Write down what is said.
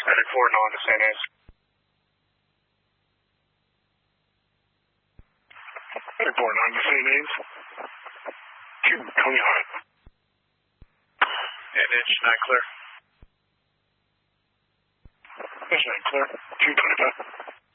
Medic 4, no on to St. A's. Medic 4, no on to St. A's. 225. NH 9 clear. NH 9 clear. 225.